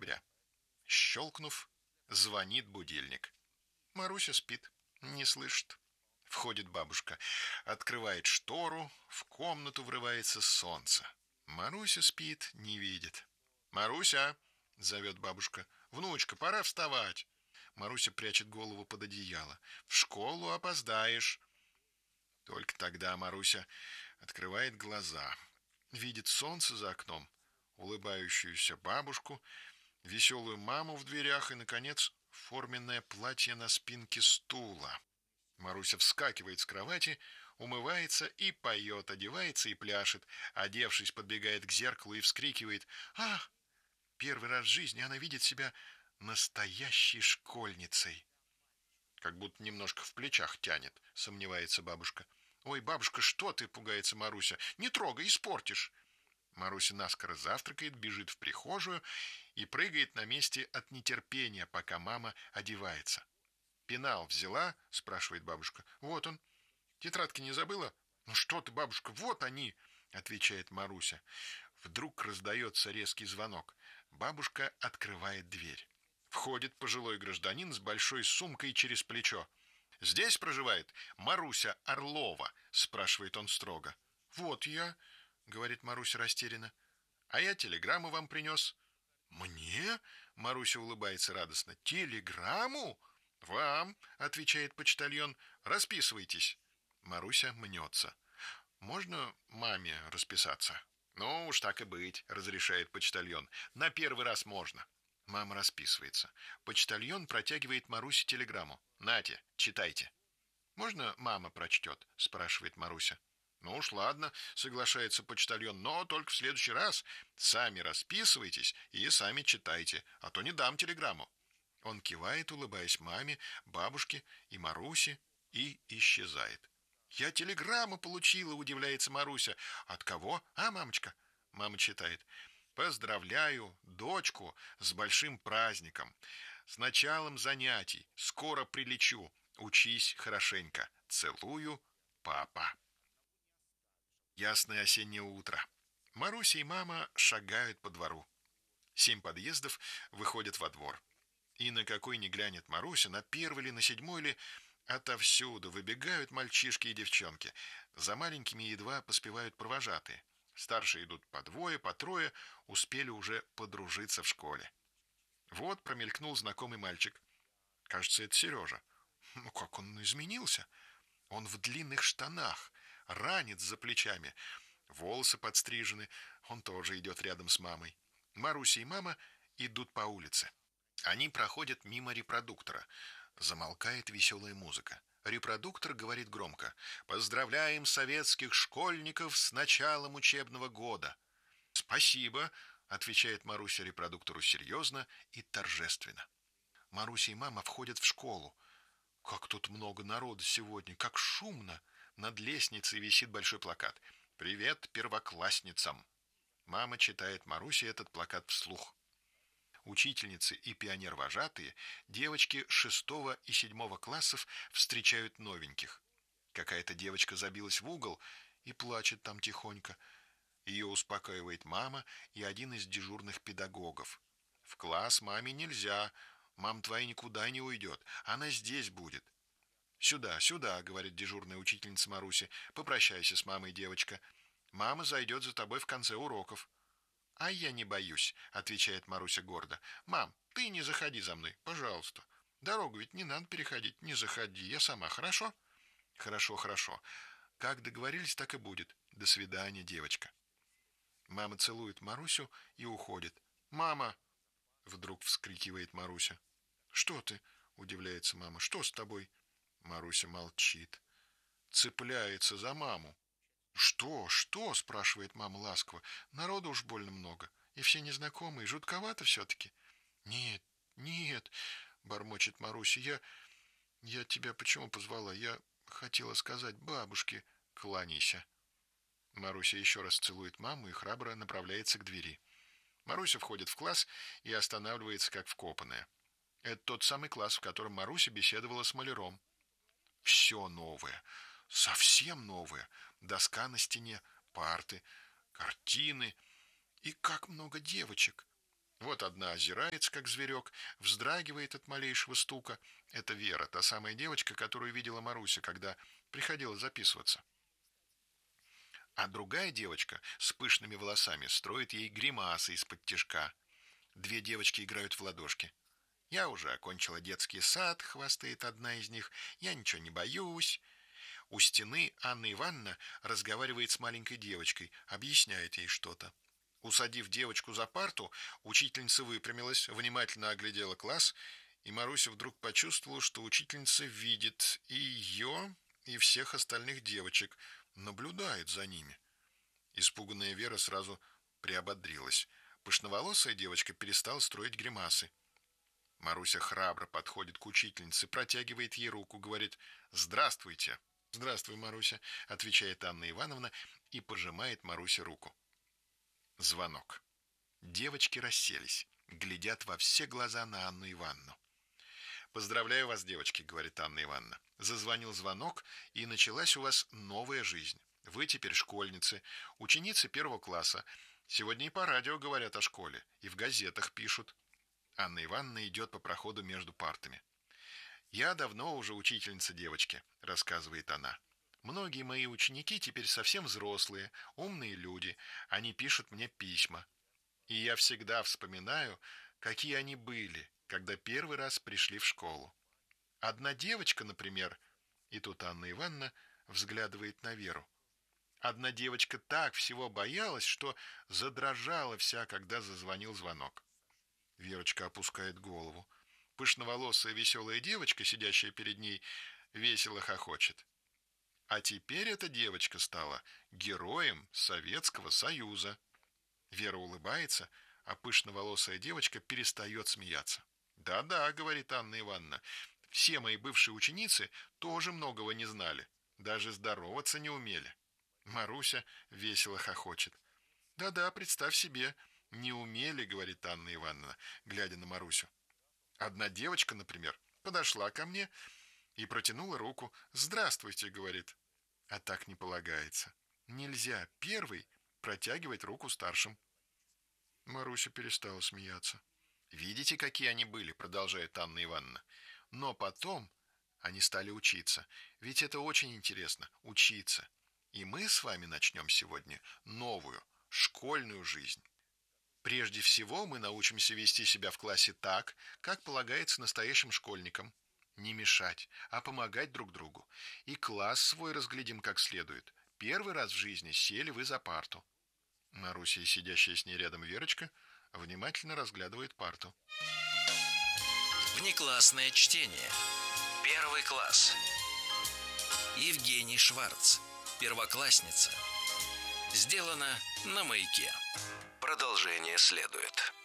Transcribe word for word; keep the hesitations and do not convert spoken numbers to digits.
октября. Щелкнув, звонит будильник. Маруся спит, не слышит. Входит бабушка, открывает штору, в комнату врывается солнце. Маруся спит, не видит. «Маруся!» — зовет бабушка. «Внучка, пора вставать!» Маруся прячет голову под одеяло. «В школу опоздаешь!» Только тогда Маруся открывает глаза. Видит солнце за окном, улыбающуюся бабушку, веселую маму в дверях и, наконец, форменное платье на спинке стула. Маруся вскакивает с кровати, умывается и поет, одевается и пляшет. Одевшись, подбегает к зеркалу и вскрикивает: «Ах!» Первый раз в жизни она видит себя настоящей школьницей. Как будто немножко в плечах тянет, сомневается бабушка. «Ой, бабушка, что ты?» — пугается Маруся. «Не трогай, испортишь!» Маруся наскоро завтракает, бежит в прихожую и прыгает на месте от нетерпения, пока мама одевается. «Пенал взяла?» — спрашивает бабушка. «Вот он». «Тетрадки не забыла?» «Ну что ты, бабушка, вот они!» — отвечает Маруся. Вдруг раздается резкий звонок. Бабушка открывает дверь. Входит пожилой гражданин с большой сумкой через плечо. «Здесь проживает Маруся Орлова?» — спрашивает он строго. «Вот я», — говорит Маруся растерянно. «А я телеграмму вам принес». «Мне?» — Маруся улыбается радостно. «Телеграмму?» «Вам», — отвечает почтальон. «Расписывайтесь». Маруся мнется. «Можно маме расписаться?» «Ну уж так и быть», — разрешает почтальон. «На первый раз можно». Мама расписывается. Почтальон протягивает Марусе телеграмму. «Нате, читайте». «Можно мама прочтет?» — спрашивает Маруся. «Ну уж ладно», — соглашается почтальон, «но только в следующий раз сами расписывайтесь и сами читайте, а то не дам телеграмму». Он кивает, улыбаясь маме, бабушке и Марусе, и исчезает. «Я телеграмму получила», — удивляется Маруся. «От кого? А, мамочка?» Мама читает. «Поздравляю дочку с большим праздником, с началом занятий. Скоро прилечу. Учись хорошенько. Целую, папа». Ясное осеннее утро. Маруся и мама шагают по двору. Семь подъездов выходят во двор. И на какой ни глянет Маруся, на первый ли, на седьмой ли, отовсюду выбегают мальчишки и девчонки. За маленькими едва поспевают провожатые. Старшие идут по двое, по трое, успели уже подружиться в школе. Вот промелькнул знакомый мальчик. Кажется, это Сережа. Ну, как он изменился! Он в длинных штанах, ранец за плечами, волосы подстрижены. Он тоже идет рядом с мамой. Маруся и мама идут по улице. Они проходят мимо репродуктора. Замолкает веселая музыка. Репродуктор говорит громко: «Поздравляем советских школьников с началом учебного года». «Спасибо», — отвечает Маруся репродуктору серьезно и торжественно. Маруся и мама входят в школу. Как тут много народа сегодня, как шумно! Над лестницей висит большой плакат: «Привет первоклассницам». Мама читает Марусе этот плакат вслух. Учительницы и пионер-вожатые, девочки шестого и седьмого классов, встречают новеньких. Какая-то девочка забилась в угол и плачет там тихонько. Ее успокаивает мама и один из дежурных педагогов. «В класс маме нельзя, мам твоя никуда не уйдет, она здесь будет». «Сюда, сюда», — говорит дежурная учительница Маруси, — «попрощайся с мамой, девочка. Мама зайдет за тобой в конце уроков». «А я не боюсь», — отвечает Маруся гордо. «Мам, ты не заходи за мной, пожалуйста. Дорогу ведь не надо переходить. Не заходи, я сама, хорошо?» «Хорошо, хорошо. Как договорились, так и будет. До свидания, девочка». Мама целует Марусю и уходит. «Мама!» — вдруг вскрикивает Маруся. «Что ты?» — удивляется мама. «Что с тобой?» Маруся молчит. Цепляется за маму. «Что, что?» — спрашивает мама ласково. «Народу уж больно много. И все незнакомые. Жутковато все-таки». «Нет, нет», — бормочет Маруся. «Я... я тебя почему позвала? Я хотела сказать бабушке, кланяйся». Маруся еще раз целует маму и храбро направляется к двери. Маруся входит в класс и останавливается как вкопанная. Это тот самый класс, в котором Маруся беседовала с маляром. Все новое. Совсем новое. Доска на стене, парты, картины. И как много девочек. Вот одна озирается, как зверек, вздрагивает от малейшего стука. Это Вера, та самая девочка, которую видела Маруся, когда приходила записываться. А другая девочка с пышными волосами строит ей гримасы из-под тишка. Две девочки играют в ладошки. «Я уже окончила детский сад», — хвастает одна из них. «Я ничего не боюсь». У стены Анна Ивановна разговаривает с маленькой девочкой, объясняет ей что-то. Усадив девочку за парту, учительница выпрямилась, внимательно оглядела класс, и Маруся вдруг почувствовала, что учительница видит и ее, и всех остальных девочек, наблюдает за ними. Испуганная Вера сразу приободрилась. Пышноволосая девочка перестала строить гримасы. Маруся храбро подходит к учительнице, протягивает ей руку, говорит: «Здравствуйте». «Здравствуй, Маруся», — отвечает Анна Ивановна и пожимает Марусе руку. Звонок. Девочки расселись, глядят во все глаза на Анну Ивановну. «Поздравляю вас, девочки», — говорит Анна Ивановна. «Зазвонил звонок, и началась у вас новая жизнь. Вы теперь школьницы, ученицы первого класса. Сегодня и по радио говорят о школе, и в газетах пишут». Анна Ивановна идет по проходу между партами. «Я давно уже учительница, девочки», — рассказывает она. «Многие мои ученики теперь совсем взрослые, умные люди. Они пишут мне письма. И я всегда вспоминаю, какие они были, когда первый раз пришли в школу. Одна девочка, например...» И тут Анна Ивановна взглядывает на Веру. «Одна девочка так всего боялась, что задрожала вся, когда зазвонил звонок». Верочка опускает голову. Пышноволосая веселая девочка, сидящая перед ней, весело хохочет. А теперь эта девочка стала героем Советского Союза. Вера улыбается, а пышноволосая девочка перестает смеяться. «Да-да», — говорит Анна Ивановна, — «все мои бывшие ученицы тоже многого не знали, даже здороваться не умели». Маруся весело хохочет. «Да-да, представь себе, не умели», — говорит Анна Ивановна, глядя на Марусю. «Одна девочка, например, подошла ко мне и протянула руку. «Здравствуйте», — говорит. А так не полагается. Нельзя первый протягивать руку старшим». Маруся перестала смеяться. «Видите, какие они были», — продолжает Анна Ивановна. «Но потом они стали учиться. Ведь это очень интересно — учиться. И мы с вами начнем сегодня новую, школьную жизнь. Прежде всего мы научимся вести себя в классе так, как полагается настоящим школьникам. Не мешать, а помогать друг другу. И класс свой разглядим как следует. Первый раз в жизни сели вы за парту». Маруся и сидящая с ней рядом Верочка внимательно разглядывают парту. Внеклассное чтение. Первый класс. Евгений Шварц. Первоклассница. Сделано на Маяке. Продолжение следует.